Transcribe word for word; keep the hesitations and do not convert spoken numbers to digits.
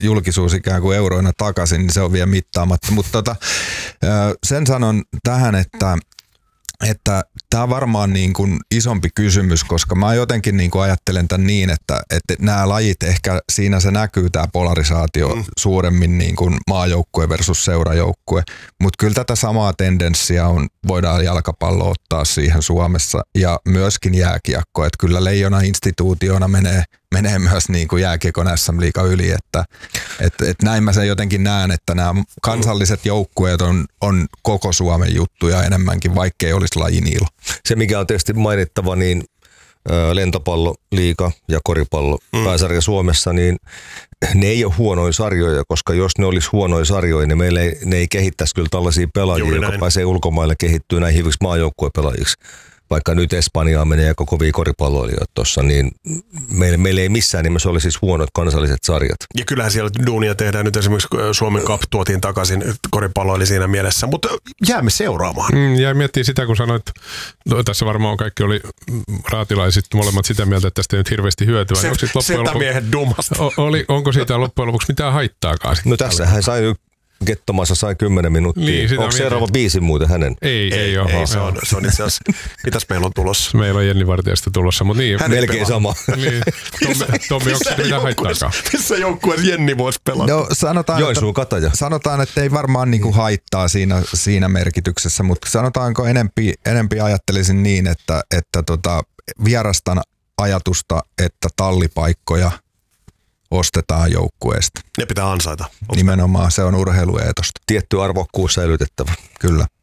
julkisuus ikään kuin euroina takaisin, niin se on vielä mittaamatta. Mutta tota, sen sanon tähän, että että tämä on varmaan niin kuin isompi kysymys, koska mä jotenkin niin kuin ajattelen tämän niin, että, että nämä lajit ehkä siinä se näkyy tämä polarisaatio mm. suuremmin niin kuin maajoukkue versus seurajoukkue, mutta kyllä tätä samaa tendenssiä on, voidaan jalkapallo ottaa siihen Suomessa ja myöskin jääkiekko, että kyllä Leijona instituutiona menee, menee myös niin kuin jääkiekon S M-liiga yli, että et, et näin mä sen jotenkin näen, että nämä kansalliset joukkueet on, on koko Suomen juttuja enemmänkin, vaikkei olisi lajin ilo. Se mikä on tietysti mainittava, niin lentopalloliiga ja koripallo mm. pääsarja Suomessa, niin ne ei ole huonoja sarjoja, koska jos ne olisi huonoja sarjoja, niin meillä ei, ne ei kehittäisi kyllä tällaisia pelaajia, jotka pääsee ulkomaille kehittyä näin hyviksi maajoukkuepelaajiksi. Vaikka nyt Espanjaan menee aika kovia koripalloilijoita tuossa, niin meillä, meillä ei missään nimessä ole siis huonot kansalliset sarjat. Ja kyllähän siellä duunia tehdään nyt esimerkiksi Suomen Cup tuotiin takaisin, koripallo oli siinä mielessä, mutta jäämme seuraamaan. Mm, ja miettii sitä, kun sanoit, no, tässä varmaan kaikki oli raatilaiset molemmat sitä mieltä, että tästä ei nyt hirveästi hyötyä. Se, setämiehet dumasta. Oli, onko siitä loppujen lopuksi mitään haittaakaan? No tässä hän sai Kettomassa sai kymmenen minuuttia. Niin, onko seuraava biisi muuten hänen? Ei, ei, ei ole. Ei, se, on, se on itse asiassa, mitäs meillä on tulossa? Meillä on Jenni Vartijasta tulossa, mutta niin. Hän melkein sama. Niin. Tommi, Tommi onko sitä mitään haittaakaan? Missä joukkueessa Jenni voisi pelata? No, sanotaan, Joensuun Kataja. Sanotaan, että ei varmaan niinku haittaa siinä, siinä merkityksessä, mutta sanotaanko enempi, enempi ajattelisin niin, että, että tota, vierastan ajatusta, että tallipaikkoja ostetaan joukkueesta. Ne pitää ansaita. Nimenomaan, se on urheilueetosta. Tietty arvokkuus säilytettävä. Kyllä.